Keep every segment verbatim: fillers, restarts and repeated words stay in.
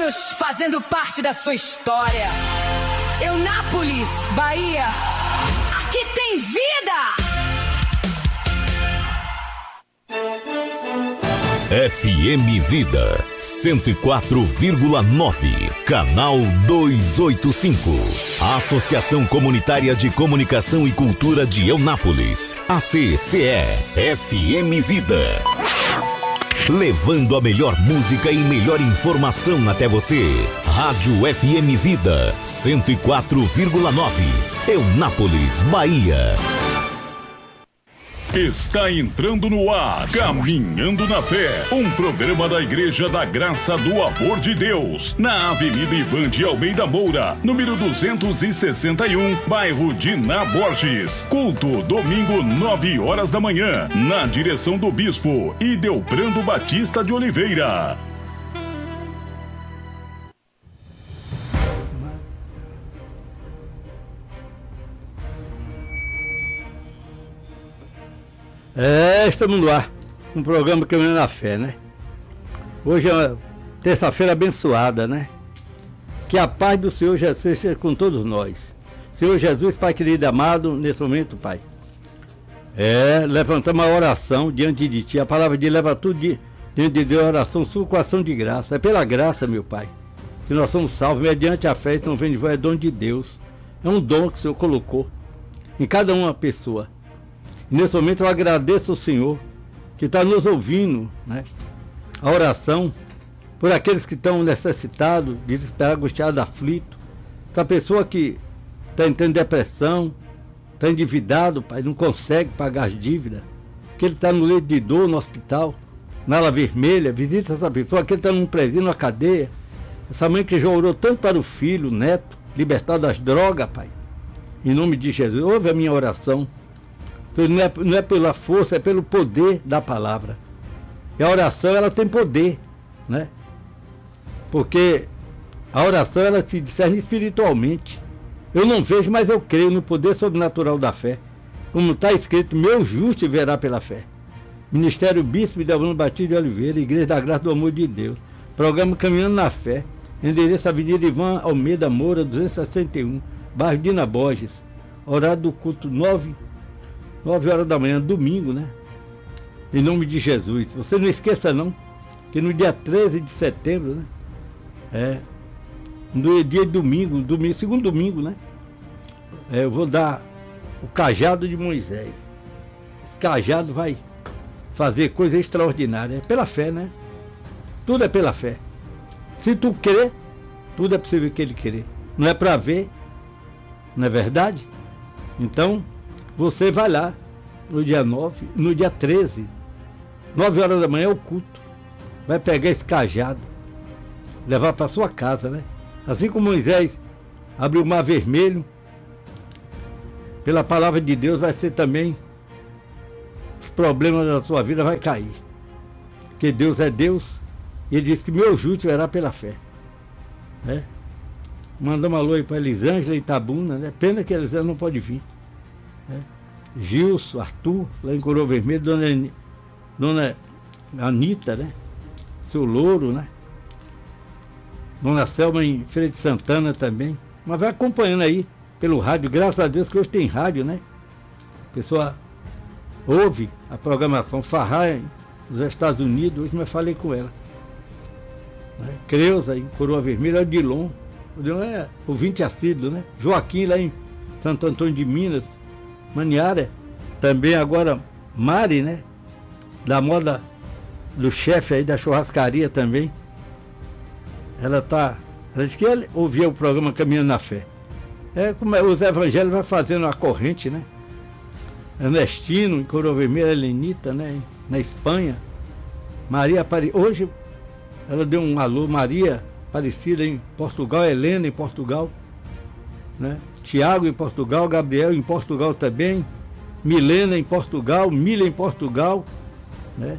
anos fazendo parte da sua história. Eunápolis, Bahia, aqui tem vida! F M Vida cento e quatro vírgula nove, canal duzentos e oitenta e cinco. A Associação Comunitária de Comunicação e Cultura de Eunápolis, A C C E, F M Vida. Levando a melhor música e melhor informação até você. Rádio F M Vida cento e quatro vírgula nove, Eunápolis, Bahia. Está entrando no ar Caminhando na Fé, um programa da Igreja da Graça do Amor de Deus, na Avenida Ivan de Almeida Moura, número duzentos e sessenta e um, bairro Diná Borges. Culto, domingo, nove horas da manhã, na direção do Bispo Idelbrando Batista de Oliveira. É, estamos no ar, um programa Caminhando na Fé, né? Hoje é uma terça-feira abençoada, né? Que a paz do Senhor Jesus seja com todos nós. Senhor Jesus, Pai querido e amado, nesse momento, Pai, é, levantamos a oração diante de Ti. A palavra de leva tudo de, diante de Deus, oração, sua coração de graça. É pela graça, meu Pai, que nós somos salvos, mediante a fé, que não vem de vós, é dom de Deus. É um dom que o Senhor colocou em cada uma pessoa. Nesse momento eu agradeço ao Senhor que está nos ouvindo, né? A oração por aqueles que estão necessitados, desesperados, angustiados, aflitos. Essa pessoa que está entrando em depressão, está endividado, Pai, não consegue pagar as dívidas, que ele está no leito de dor, no hospital, na ala vermelha, visita essa pessoa, que ele está num presídio, numa cadeia. Essa mãe que já orou tanto para o filho, o neto, libertado das drogas, Pai. Em nome de Jesus, ouve a minha oração. Não é, não é pela força, é pelo poder da palavra. E a oração, ela tem poder, né? Porque a oração, ela se discerne espiritualmente. Eu não vejo, mas eu creio no poder sobrenatural da fé. Como está escrito, meu justo verá pela fé. Ministério Bispo Idelbrando Batista de Oliveira, Igreja da Graça do Amor de Deus. Programa Caminhando na Fé. Endereço Avenida Ivan Almeida Moura, duzentos e sessenta e um, bairro Diná Borges. Horário do culto nove horas da manhã, domingo, né? Em nome de Jesus. Você não esqueça não, que no dia treze de setembro, né? É, no dia de domingo, domingo, segundo domingo, né? É, eu vou dar o cajado de Moisés. Esse cajado vai fazer coisa extraordinária. É pela fé, né? Tudo é pela fé. Se tu crer, tudo é possível que ele querer. Não é para ver, não é verdade? Então, você vai lá no dia nove, no dia treze, nove horas da manhã é o culto. Vai pegar esse cajado, levar para sua casa, né? Assim como Moisés abriu o mar vermelho, pela palavra de Deus vai ser também, os problemas da sua vida vai cair. Porque Deus é Deus, e Ele diz que meu justo verá pela fé. Né? Mandamos um alô aí para Elisângela e Itabuna, né? Pena que Elisângela não pode vir. É. Gilson, Arthur, lá em Coroa Vermelha, dona, dona Anitta, né? Seu Louro, né? Dona Selma em Feira de Santana também. Mas vai acompanhando aí pelo rádio, graças a Deus que hoje tem rádio, né? A pessoa ouve a programação Farrar nos Estados Unidos, hoje eu falei com ela. Né? Creuza em Coroa Vermelha, Odilon. Odilon é ouvinte assíduo, né? Joaquim lá em Santo Antônio de Minas. Maniara, também agora Mari, né? Da moda do chefe aí da churrascaria também. Ela tá. Ela disse que ela ouvia o programa Caminhando na Fé. É como é, os evangelhos vai fazendo a corrente, né? Ernestino, em Coroa Vermelha, Helenita, né? Na Espanha. Maria Apare... Hoje ela deu um alô, Maria Aparecida em Portugal, Helena em Portugal, né? Tiago em Portugal, Gabriel em Portugal também, Milena em Portugal, Mila em Portugal, né?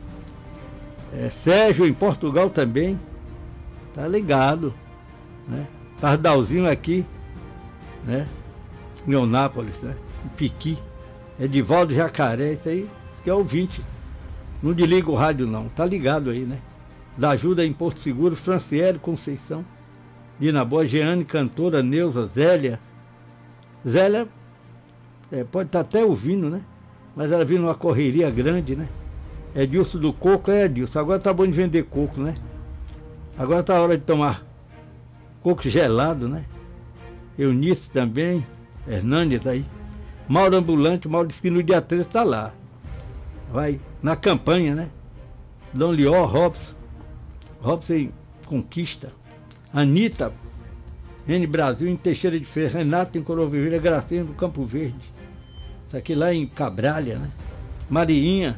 É, Sérgio em Portugal também, tá ligado, né? Pardalzinho aqui, né? Em Eunápolis, né? Em Piqui, Edivaldo Jacaré, isso aí, isso que é ouvinte, não desliga o rádio não, tá ligado aí, né? da ajuda em Porto Seguro, Franciele Conceição, Dina Boa, Jeane, cantora, Neuza, Zélia. Zélia é, pode estar até ouvindo, né? Mas ela vindo numa correria grande, né? Edilson do Coco, é Edilson, agora tá bom de vender coco, né? Agora tá a hora de tomar coco gelado, né? Eunice também, Hernandes tá aí. Mauro Ambulante, Mauro disse que no dia treze tá lá. Vai na campanha, né? Dom Lior, Robson, Robson Conquista, Anitta, N Brasil, em Teixeira de Feira, Renato em Coroviveira, Gracinha do Campo Verde. Isso aqui lá em Cabralha, né? Mariinha,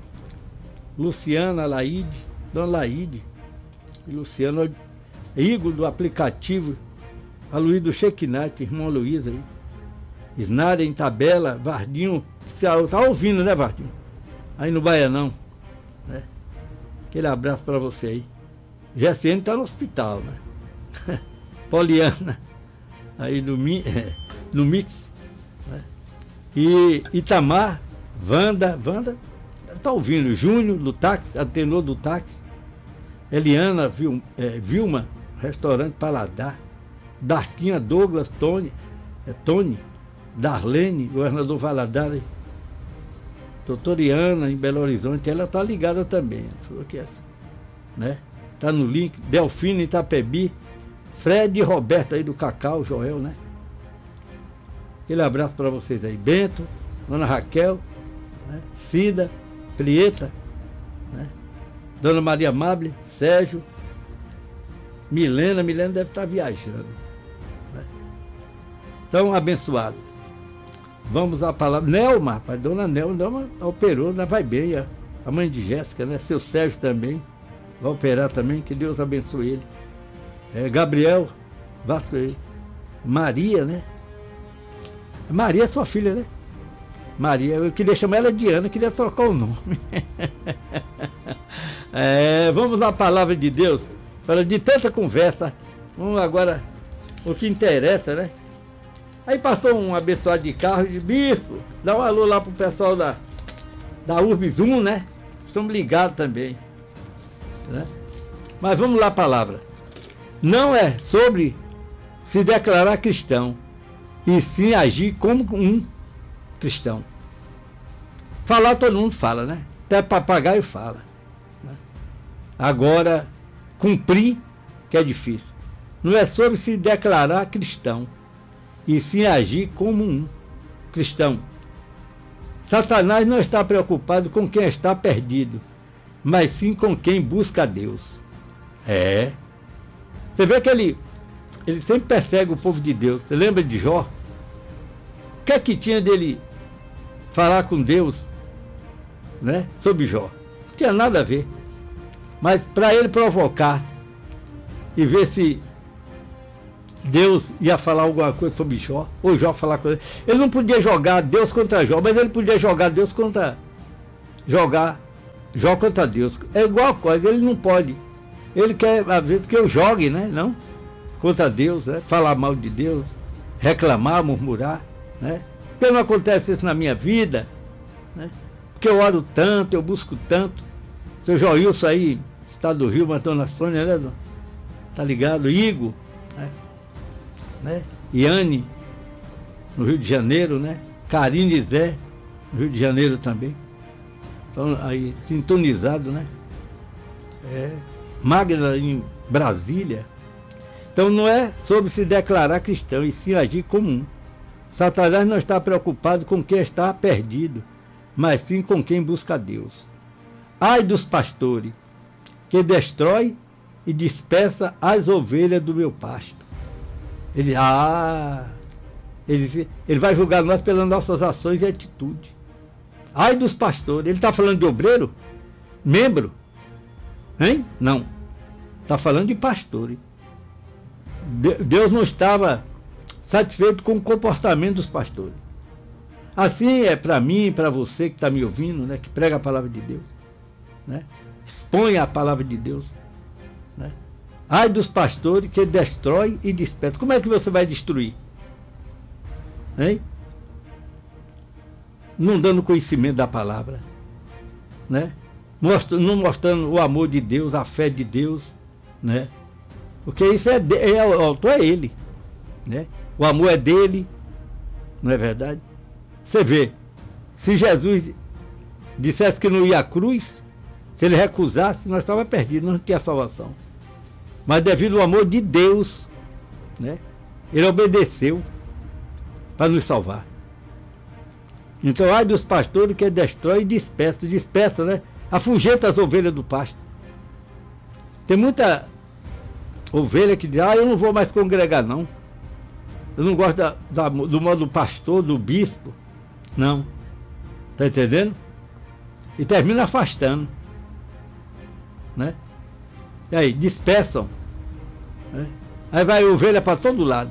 Luciana, Laide, Dona Laide, e Luciana, Igor do aplicativo, a Luiz do Chequinate, irmão Luiz aí. Isnária em Tabela, Vardinho, tá ouvindo, né, Vardinho? Aí no Baianão, né? Aquele abraço para você aí. G S N tá no hospital, né? Poliana, aí no, no Mix, né? E Itamar, Wanda, Wanda, tá ouvindo, Júnior do táxi, atenor do táxi, Eliana, Vil, é, Vilma, restaurante Paladar, Darquinha, Douglas, Tony, é, Tony, Darlene, governador Valadares, doutoriana em Belo Horizonte, ela tá ligada também, falou que essa, né? Tá no link, Delfina Itapebi, Fred e Roberto aí do Cacau, Joel, né? Aquele abraço para vocês aí, Bento, Dona Raquel, né? Cida, Prieta, né? Dona Maria Amable, Sérgio, Milena, Milena deve estar viajando, né? Então, abençoado. Vamos à palavra. Nelma, rapaz, Dona Nelma, Nelma operou, né? Vai bem, a, a mãe de Jéssica, né? Seu Sérgio também, vai operar também, que Deus abençoe ele. É, Gabriel, Vasco aí. Maria, né? Maria é sua filha, né? Maria, eu queria chamar ela de Ana, queria trocar o nome. É, vamos à palavra de Deus. Fala de tanta conversa. Vamos agora, o que interessa, né? Aí passou um abençoado de carro e disse, bispo, dá um alô lá pro pessoal da, da Urbis um, né? Estamos ligados também, né? Mas vamos lá a palavra. Não é sobre se declarar cristão, e sim agir como um cristão. Falar todo mundo fala, né? Até papagaio fala, né? Agora, cumprir que é difícil. Não é sobre se declarar cristão, e sim agir como um cristão. Satanás não está preocupado com quem está perdido, mas sim com quem busca a Deus. É. Você vê que ele, ele sempre persegue o povo de Deus. Você lembra de Jó? O que é que tinha dele falar com Deus, né, sobre Jó? Não tinha nada a ver. Mas para ele provocar e ver se Deus ia falar alguma coisa sobre Jó, ou Jó falar com ele. Ele não podia jogar Deus contra Jó, mas ele podia jogar Deus contra... Jogar Jó contra Deus. É igual a coisa, ele não pode. Ele quer, às vezes, que eu jogue, né? Não? Contra Deus, né? Falar mal de Deus, reclamar, murmurar, né? Porque não acontece isso na minha vida, né? Porque eu oro tanto, eu busco tanto. Seu Joilson aí, estado do Rio, matou na Sônia, né? Tá ligado? Igor, né? Né? Iane, no Rio de Janeiro, né? Karine Zé, no Rio de Janeiro também. Então, aí, sintonizado, né? É. Magna, em Brasília. Então, não é sobre se declarar cristão, e sim agir comum. Satanás não está preocupado com quem está perdido, mas sim com quem busca a Deus. Ai dos pastores, que destrói e dispersa as ovelhas do meu pasto. Ele, ah, ele, ele vai julgar nós pelas nossas ações e atitudes. Ai dos pastores, ele está falando de obreiro? Membro? Hein? Não. Está falando de pastores. Deus não estava satisfeito com o comportamento dos pastores. Assim é para mim, para você que está me ouvindo, né, que prega a palavra de Deus, né, expõe a palavra de Deus, né? Ai dos pastores que destrói e dispersa. Como é que você vai destruir? Hein? Não dando conhecimento da palavra, né? mostra, não mostrando o amor de Deus, a fé de Deus, né? Porque isso é, de, é o autor é ele, né? O amor é dele, não é verdade? Você vê, se Jesus dissesse que não ia à cruz, se ele recusasse, nós estávamos perdidos, não tinha salvação. Mas devido ao amor de Deus, né? Ele obedeceu para nos salvar. Então, ai dos pastores que destrói e dispersa, dispersa, né? Afugenta as ovelhas do pasto. Tem muita ovelha que diz, ah, eu não vou mais congregar, não. Eu não gosto da, da, do modo do pastor, do bispo. Não. Tá entendendo? E termina afastando. Né? E aí, dispersam. Né? Aí vai ovelha para todo lado.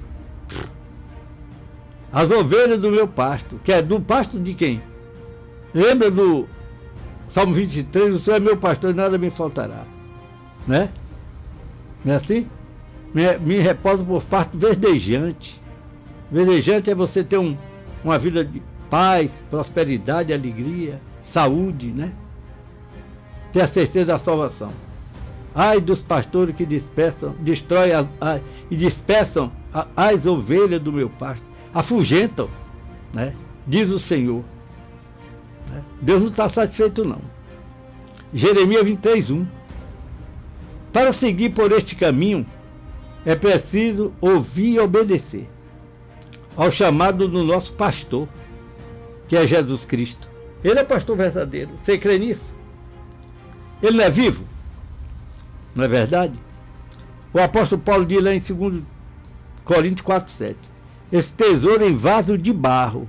As ovelhas do meu pasto, que é do pasto de quem? Lembra do Salmo vinte e três, o Senhor é meu pastor e nada me faltará. Né? Não é assim? Me, me repouso por pasto verdejante. Verdejante é você ter um, uma vida de paz, prosperidade, alegria, saúde, né? Ter a certeza da salvação. Ai dos pastores que dispersam, destroem a, a, e dispersam a, as ovelhas do meu pasto. Afugentam, né? Diz o Senhor. Né? Deus não está satisfeito, não. Jeremias vinte e três, um. Para seguir por este caminho, é preciso ouvir e obedecer ao chamado do nosso pastor, que é Jesus Cristo. Ele é pastor verdadeiro. Você crê nisso? Ele não é vivo? Não é verdade? O apóstolo Paulo diz lá em dois Coríntios quatro, sete. Esse tesouro em vaso de barro,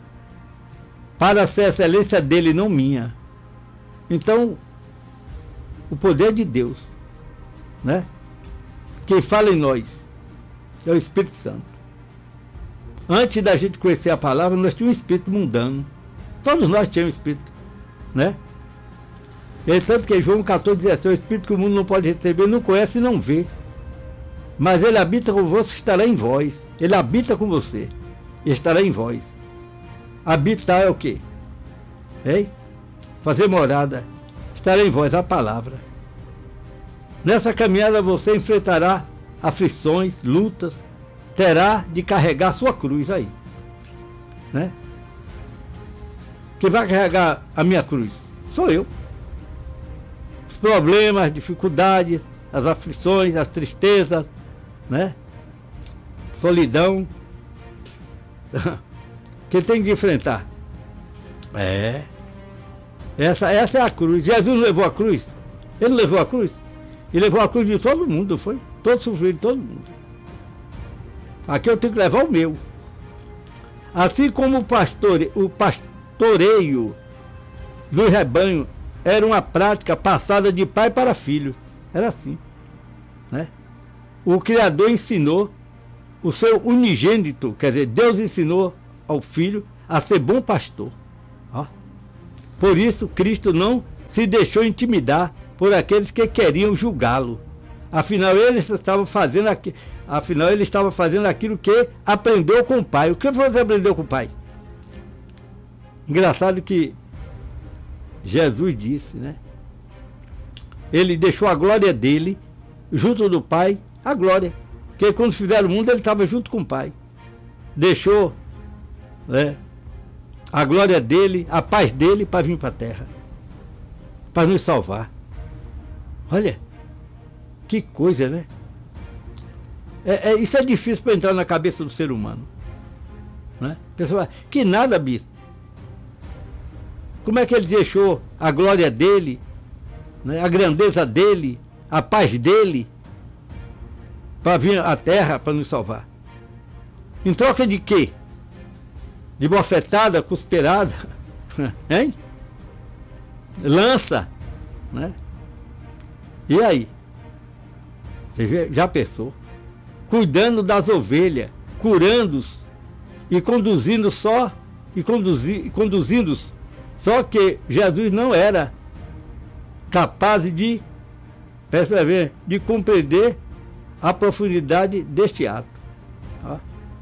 para ser a excelência dele, não minha. Então, o poder de Deus, né? Quem fala em nós é o Espírito Santo. Antes da gente conhecer a palavra, nós tínhamos um espírito mundano. Todos nós tínhamos um espírito, né? É tanto que João quatorze, dezessete, o espírito que o mundo não pode receber, não conhece e não vê. Mas ele habita convosco e estará em vós. Ele habita com você e estará em vós. Habitar é o quê? Hein? Fazer morada. Estará em vós a palavra. Nessa caminhada você enfrentará aflições, lutas, terá de carregar sua cruz aí. Né? Quem vai carregar a minha cruz? Sou eu. Os problemas, as dificuldades, as aflições, as tristezas, né? Solidão. Quem tem que enfrentar? É. Essa, essa é a cruz. Jesus levou a cruz? Ele não levou a cruz? Ele levou a cruz de todo mundo, foi? Todo sofrido, todo mundo. Aqui eu tenho que levar o meu. Assim como o, pastor, o pastoreio do rebanho era uma prática passada de pai para filho. Era assim, né? O Criador ensinou o seu unigênito, quer dizer, Deus ensinou ao Filho a ser bom pastor. Ó. Por isso, Cristo não se deixou intimidar por aqueles que queriam julgá-lo. Afinal, ele estava fazendo aqui, afinal, ele estava fazendo aquilo que aprendeu com o Pai. O que você aprendeu com o Pai? Engraçado que Jesus disse, né? Ele deixou a glória dele junto do Pai, a glória. Porque quando fizeram o mundo, ele estava junto com o Pai. Deixou, né, a glória dele, a paz dele para vir para a terra. Para nos salvar. Olha, que coisa, né? É, é, isso é difícil para entrar na cabeça do ser humano. Né? Pessoal, que nada, bispo. Como é que ele deixou a glória dele, né, a grandeza dele, a paz dele, para vir à terra para nos salvar? Em troca de quê? De bofetada, cusperada, hein? Lança, né? E aí? Você já pensou? Cuidando das ovelhas, curando-os e conduzindo só, e conduzi, conduzindo-os. Só que Jesus não era capaz de, perceber, de compreender a profundidade deste ato. Ó.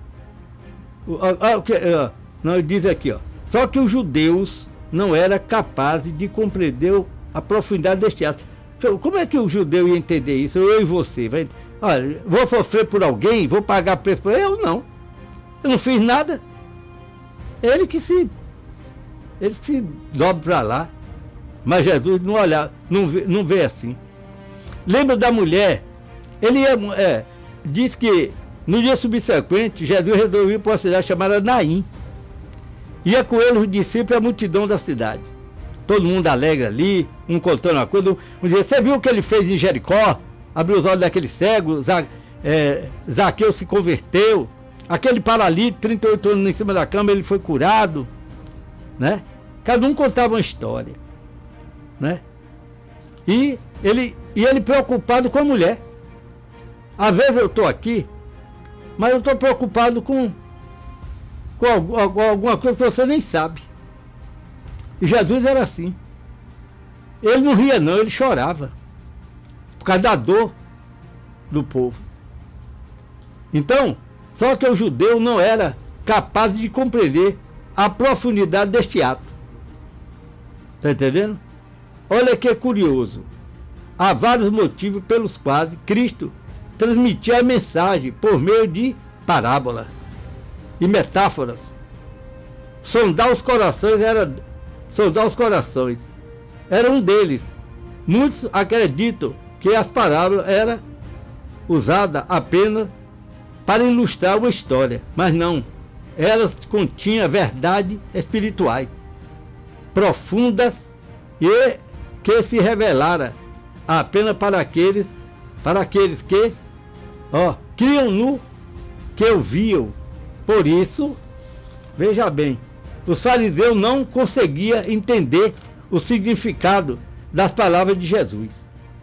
O, ó, o que, não, diz aqui, ó. Só que os judeus não eram capazes de compreender a profundidade deste ato. Como é que o judeu ia entender isso? Eu e você. Vai, olha, vou sofrer por alguém, vou pagar preço por ele? Eu não. Eu não fiz nada. Ele que se, ele se dobra para lá. Mas Jesus não olha, não vê, não vê assim. Lembra da mulher? Ele ia, é, diz que no dia subsequente, Jesus resolveu ir para uma cidade chamada Naim. Ia com ele os discípulos e a multidão da cidade. Todo mundo alegre ali, um contando uma coisa. Um dia, você viu o que ele fez em Jericó? Abriu os olhos daquele cego, Za, é, Zaqueu se converteu. Aquele paralítico, trinta e oito anos em cima da cama, ele foi curado. Né? Cada um contava uma história. Né? E, ele, e ele preocupado com a mulher. Às vezes eu estou aqui, mas eu estou preocupado com, com alguma coisa que você nem sabe. E Jesus era assim. Ele não ria não, ele chorava. Por causa da dor do povo. Então, só que o judeu não era capaz de compreender a profundidade deste ato. Está entendendo? Olha que curioso. Há vários motivos pelos quais Cristo transmitia a mensagem por meio de parábola e metáforas. Sondar os corações era sondar os corações era um deles. Muitos acreditam que as parábolas eram usadas apenas para ilustrar uma história, mas não. Elas continham verdades espirituais profundas e que se revelaram apenas para aqueles para aqueles que ó, criam no que ouviam. Por isso, veja bem, os fariseus não conseguiam entender o significado das palavras de Jesus.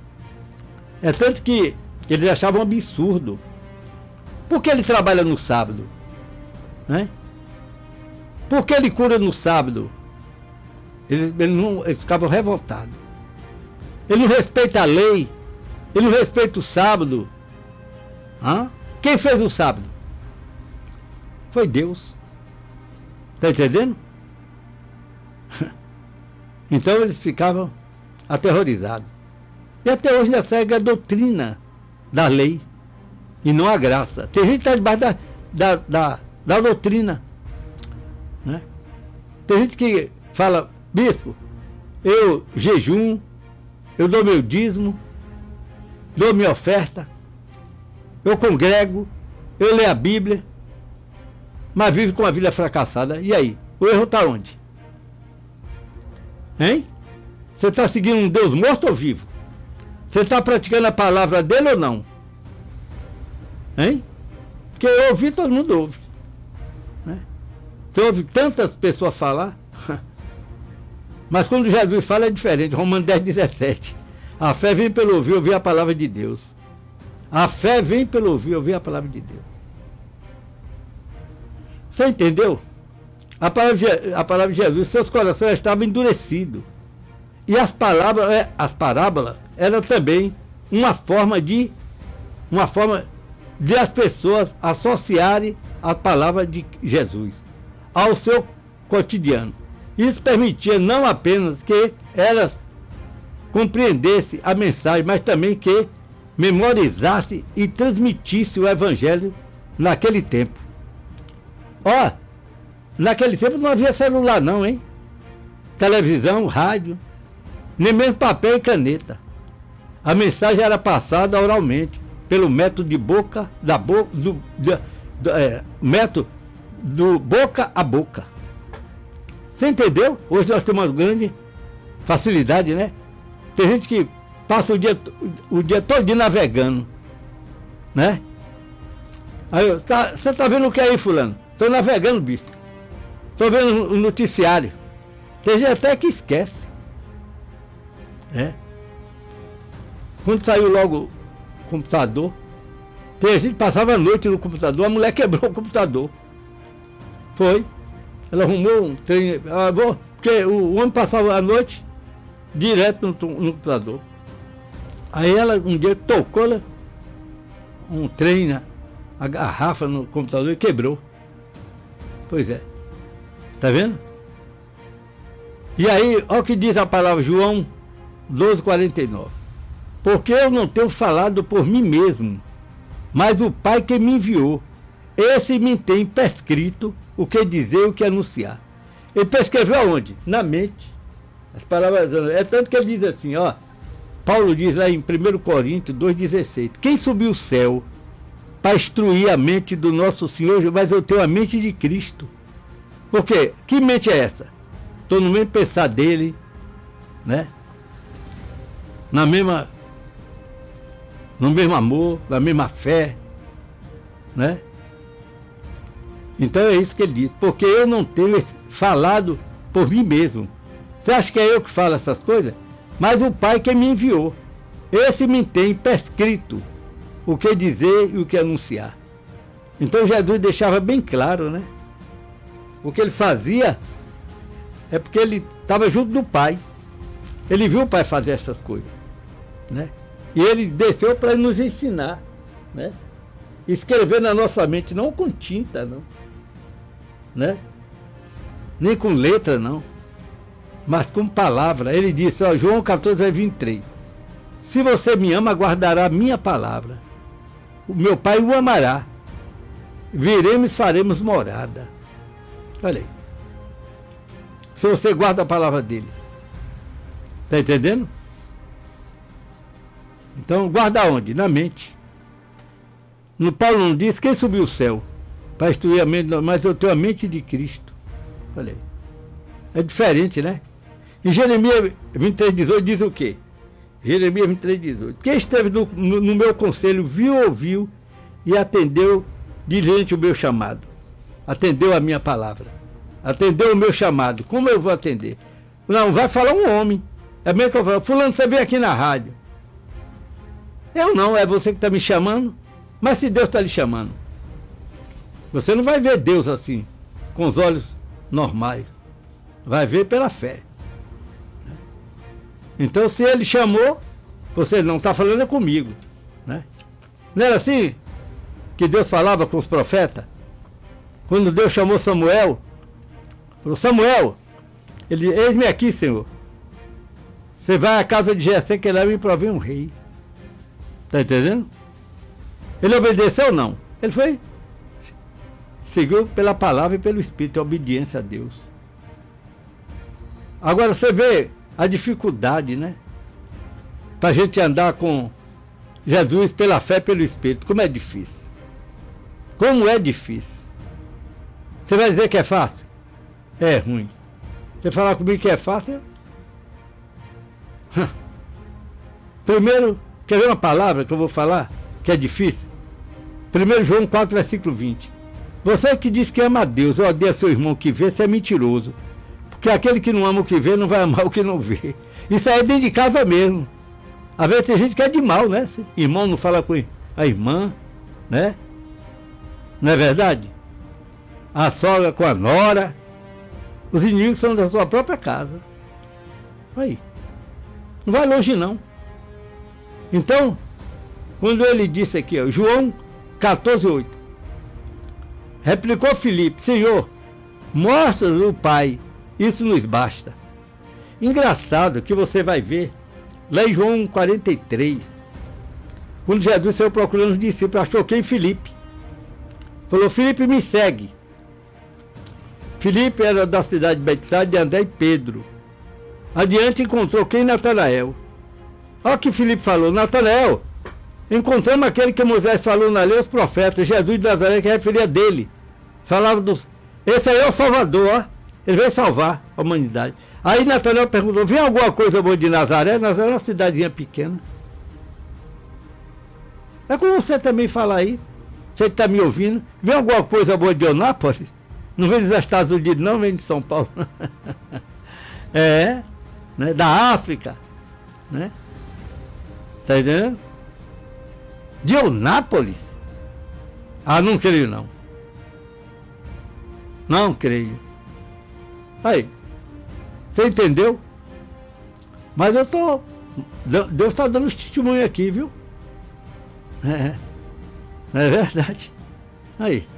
É tanto que eles achavam absurdo. Por que ele trabalha no sábado? Né? Por que ele cura no sábado? Eles, eles, não, eles ficavam revoltados. Ele não respeita a lei. Ele não respeita o sábado. Hã? Quem fez o sábado? Foi Deus. Está entendendo? Então eles ficavam aterrorizados. E até hoje ainda segue a doutrina da lei e não a graça. Tem gente que está debaixo da, da, da, da doutrina. Né? Tem gente que fala, bispo, eu jejum, eu dou meu dízimo, dou minha oferta, eu congrego, eu leio a Bíblia, mas vive com uma vida fracassada. E aí? O erro está onde? Hein? Você está seguindo um Deus morto ou vivo? Você está praticando a palavra dele ou não? Hein? Porque eu ouvi, todo mundo ouve. Né? Você ouve tantas pessoas falar, mas quando Jesus fala é diferente. Romanos dez, dezessete. A fé vem pelo ouvir, ouvir a palavra de Deus. A fé vem pelo ouvir, ouvir a palavra de Deus. Você entendeu? A palavra de, a palavra de Jesus, seus corações estavam endurecidos. E as palavras, as parábolas eram também uma forma de uma forma de as pessoas associarem a palavra de Jesus ao seu cotidiano. Isso permitia não apenas que elas compreendessem a mensagem, mas também que memorizasse e transmitisse o evangelho naquele tempo. Ó, naquele tempo não havia celular não, hein? Televisão, rádio, nem mesmo papel e caneta. A mensagem era passada oralmente, pelo método de boca, da boca, do, do, do é, método do boca a boca. Você entendeu? Hoje nós temos uma grande facilidade, né? Tem gente que passa o dia, o dia todo navegando, né? Aí, tá, você tá vendo o que aí, fulano? Tô navegando, bicho. Tô vendo o noticiário. Tem gente até que esquece. É. Quando saiu logo o computador, tem gente que passava a noite no computador, a mulher quebrou o computador. Foi. Ela arrumou um trem. Ah, vou, porque o homem passava a noite direto no, no computador. Aí ela um dia tocou né, um trem, né, a garrafa no computador e quebrou. Pois é. Tá vendo? E aí, olha o que diz a palavra João doze, quarenta e nove. Porque eu não tenho falado por mim mesmo, mas o Pai que me enviou. Esse me tem prescrito o que dizer e o que anunciar. Ele prescreveu aonde? Na mente. As palavras, é tanto que ele diz assim, ó. Paulo diz lá em primeiro Coríntios dois, dezesseis. Quem subiu o céu para instruir a mente do nosso Senhor? Mas eu tenho a mente de Cristo. Por quê? Que mente é essa? Estou no mesmo pensar dele, né? Na mesma, no mesmo amor, na mesma fé, né? Então é isso que ele diz, porque eu não tenho falado por mim mesmo. Você acha que é eu que falo essas coisas? Mas o Pai que me enviou, esse me tem prescrito o que dizer e o que anunciar. Então Jesus deixava bem claro, né? O que ele fazia é porque ele estava junto do Pai. Ele viu o Pai fazer essas coisas, né? E ele desceu para nos ensinar, né? Escrever na nossa mente, não com tinta, não, né? Nem com letra, não, mas com palavra. Ele disse, ó, João catorze, vinte e três. Se você me ama, guardará a minha palavra. O meu Pai o amará. Viremos e faremos morada. Olha aí. Se você guarda a palavra dele. Está entendendo? Então, guarda onde? Na mente. No Paulo não diz quem subiu o céu para instruir a mente, mas eu tenho a mente de Cristo. Olha aí. É diferente, né? Em Jeremias vinte e três, dezoito diz o quê? Jeremias vinte e três, dezoito. Quem esteve no, no, no meu conselho viu, ouviu e atendeu diligente o meu chamado. Atendeu a minha palavra. Atendeu o meu chamado. Como eu vou atender? Não, vai falar um homem. É mesmo que eu falo, fulano, você veio aqui na rádio. Eu não, é você que está me chamando. Mas se Deus está lhe chamando, você não vai ver Deus assim, com os olhos normais. Vai ver pela fé. Então, se ele chamou, você não está falando é comigo, né? Não era assim que Deus falava com os profetas? Quando Deus chamou Samuel, falou, Samuel, ele, eis-me aqui, Senhor. Você vai à casa de Jessé, que ele me provém um rei. Está entendendo? Ele obedeceu ou não? Ele foi, seguiu pela palavra e pelo Espírito, a obediência a Deus. Agora você vê a dificuldade, né? Para a gente andar com Jesus pela fé e pelo Espírito. Como é difícil. Como é difícil. Você vai dizer que é fácil? É ruim. Você falar comigo que é fácil? Primeiro, quer ver uma palavra que eu vou falar? Que é difícil? primeiro João quatro, versículo vinte. Você que diz que ama a Deus, odeia seu irmão que vê, você é mentiroso. Porque aquele que não ama o que vê, não vai amar o que não vê. Isso aí é dentro de casa mesmo. Às vezes tem gente que é de mal, né? Irmão não fala com a irmã, né? Não é verdade? A sogra com a nora. Os inimigos são da sua própria casa. Aí. Não vai longe, não. Então, quando ele disse aqui, ó, João catorze, oito. Replicou Filipe, Senhor, mostra o Pai, isso nos basta. Engraçado que você vai ver, lá em João quarenta e três, quando Jesus saiu procurando os discípulos, achou quem? Filipe. Falou, Filipe, me segue. Filipe era da cidade de Betsaida, de André e Pedro. Adiante encontrou quem? Natanael. Olha o que Filipe falou, Natanael, encontramos aquele que Moisés falou na lei, os profetas, Jesus de Nazaré, que referia dele. Falava dos... Esse aí é o Salvador, ó. Ele veio salvar a humanidade. Aí Natanael perguntou, vem alguma coisa boa de Nazaré? Nazaré é uma cidadezinha pequena. É como você também fala aí. Você que está me ouvindo. Vem alguma coisa boa de Onápolis? Não vem dos Estados Unidos, não, vem de São Paulo. É, né? Da África, né? Tá entendendo? De Onápolis? Ah, não creio não. Não creio. Aí, você entendeu? Mas eu tô... Deus está dando testemunho aqui, viu? É, não é verdade. Aí.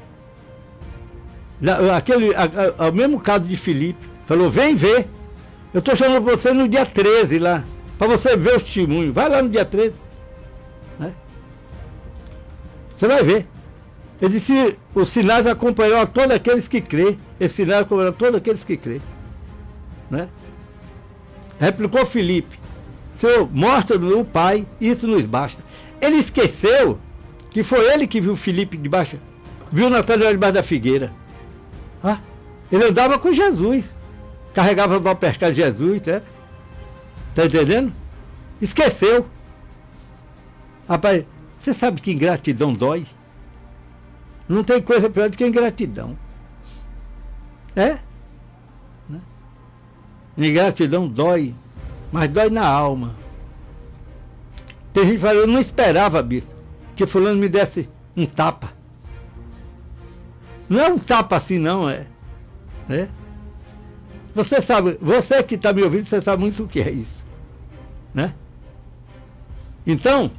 Aquele, a, a, o mesmo caso de Filipe. Falou, vem ver. Eu estou chamando você no dia treze lá. Para você ver os testemunhos. Vai lá no dia treze. Né? Você vai ver. Ele disse, os sinais acompanharão todos aqueles que crê. Esses sinais acompanharão todos aqueles que crê. Né? Replicou Filipe. Senhor, mostra-nos o Pai, isso nos basta. Ele esqueceu que foi ele que viu Filipe debaixo, viu Natanael debaixo da figueira. Ah, ele andava com Jesus. Carregava o percal de Jesus, né? Tá entendendo? Esqueceu. Rapaz, você sabe que ingratidão dói? Não tem coisa pior do que ingratidão. É? Né? Ingratidão dói, mas dói na alma. Tem gente que fala, eu não esperava, bispo, que fulano me desse um tapa. Não é um tapa assim, não, é. É? Você sabe, você que está me ouvindo, você sabe muito o que é isso. Né? Então,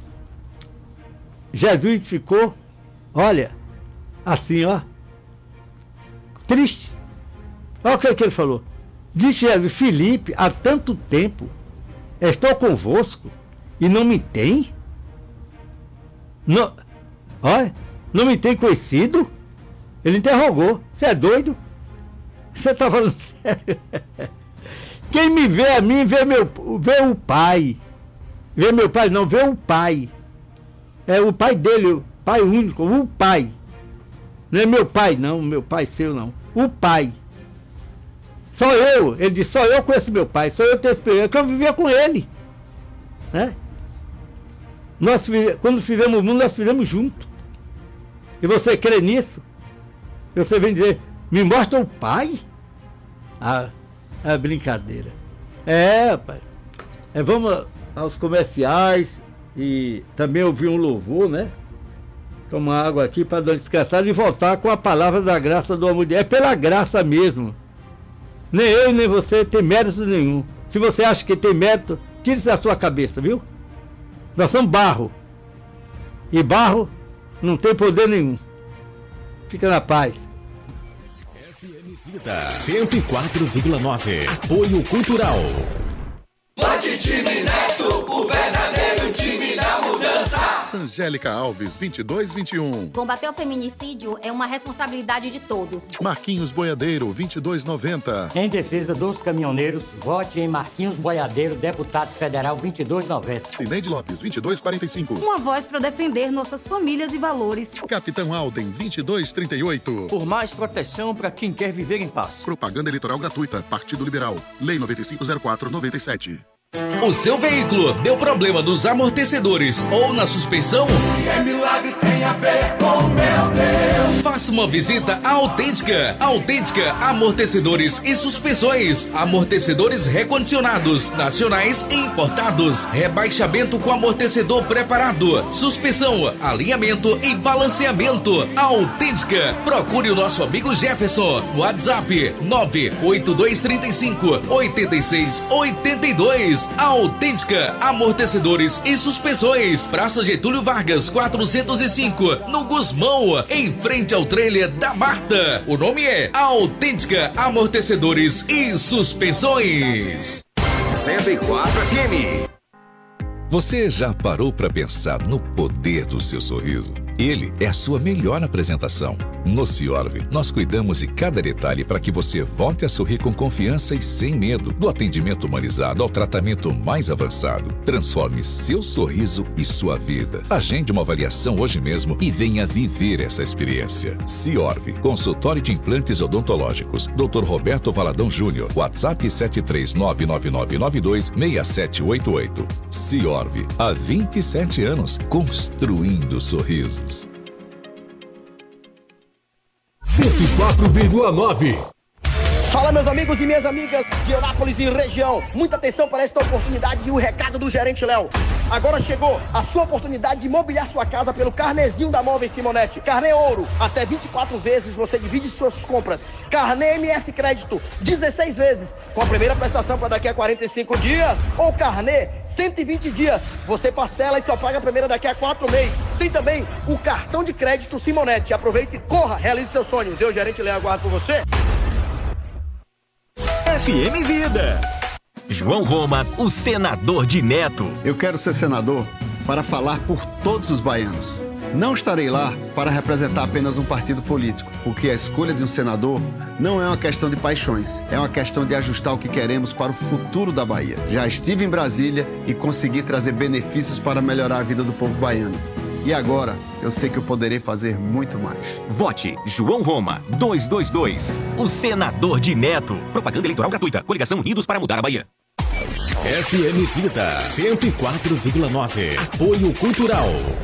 Jesus ficou, olha, assim, ó, triste. Olha o que, é que ele falou. Disse Jesus, Filipe, há tanto tempo estou convosco e não me tem? Não, olha, não me tem conhecido? Ele interrogou. Você é doido? Você está falando sério? Quem me vê a mim, vê, meu, vê o Pai. Vê meu Pai, não, vê o Pai. É o Pai dele, o Pai único, o Pai. Não é meu Pai, não, meu Pai seu, não. O Pai. Só eu, ele disse, só eu conheço meu Pai, só eu tenho experiência, que eu vivia com ele. Né? Nós, quando fizemos o mundo, nós fizemos junto. E você crê nisso? E você vem dizer, me mostra o Pai? Ah, é brincadeira. É, pai. É, vamos aos comerciais e também ouvir um louvor, né? Tomar água aqui para dar uma descansada e voltar com a palavra da graça do amor de Deus. É pela graça mesmo. Nem eu nem você tem mérito nenhum. Se você acha que tem mérito, tire isso da sua cabeça, viu? Nós somos barro. E barro não tem poder nenhum. Fica na paz. F M Vida cento e quatro vírgula nove. Apoio Cultural. Pode time Neto, o verdadeiro time da mudança. Angélica Alves, vinte e dois vinte e um. Combater o feminicídio é uma responsabilidade de todos. Marquinhos Boiadeiro, vinte e dois noventa. Em defesa dos caminhoneiros, vote em Marquinhos Boiadeiro, deputado federal, vinte e dois noventa. Cineide Lopes, vinte e dois quarenta e cinco. Uma voz para defender nossas famílias e valores. Capitão Alden, vinte e dois trinta e oito. Por mais proteção para quem quer viver em paz. Propaganda eleitoral gratuita, Partido Liberal. Lei nove cinco zero quatro noventa e sete. O seu veículo deu problema nos amortecedores ou na suspensão? Se é milagre, tem a ver com meu Deus. Faça uma visita à Autêntica. Autêntica Amortecedores e Suspensões. Amortecedores recondicionados, nacionais e importados. Rebaixamento com amortecedor preparado. Suspensão, alinhamento e balanceamento. Autêntica. Procure o nosso amigo Jefferson. WhatsApp nove oito dois três cinco oito seis oito dois. Autêntica Amortecedores e Suspensões. Praça Getúlio Vargas, quatrocentos e cinco, no Gusmão, em frente ao trailer da Marta. O nome é Autêntica Amortecedores e Suspensões. cento e quatro F M. Você já parou para pensar no poder do seu sorriso? Ele é a sua melhor apresentação. No Ciorv, nós cuidamos de cada detalhe para que você volte a sorrir com confiança e sem medo. Do atendimento humanizado ao tratamento mais avançado. Transforme seu sorriso e sua vida. Agende uma avaliação hoje mesmo e venha viver essa experiência. Ciorv, consultório de implantes odontológicos. doutor Roberto Valadão Júnior. WhatsApp sete três nove nove nove nove dois seis sete oito oito. Ciorv, há vinte e sete anos, construindo sorrisos. cento e quatro vírgula nove. Fala, meus amigos e minhas amigas de Eunápolis e região. Muita atenção para esta oportunidade e o recado do gerente Léo. Agora chegou a sua oportunidade de mobiliar sua casa pelo carnezinho da Móveis Simonetti. Carnê Ouro, até vinte e quatro vezes você divide suas compras. Carnê M S Crédito, dezesseis vezes, com a primeira prestação para daqui a quarenta e cinco dias. Ou Carnê, cento e vinte dias, você parcela e só paga a primeira daqui a quatro meses. Tem também o cartão de crédito Simonetti. Aproveite e corra, realize seus sonhos. Eu, gerente Léo, aguardo por você. F M Vida. João Roma, o senador de Neto. Eu quero ser senador para falar por todos os baianos. Não estarei lá para representar apenas um partido político, porque a escolha de um senador não é uma questão de paixões, é uma questão de ajustar o que queremos para o futuro da Bahia. Já estive em Brasília e consegui trazer benefícios para melhorar a vida do povo baiano. E agora, eu sei que eu poderei fazer muito mais. Vote João Roma, duzentos e vinte e dois, o senador de Neto. Propaganda eleitoral gratuita. Coligação Unidos para mudar a Bahia. F M Vida cento e quatro vírgula nove. Apoio Cultural.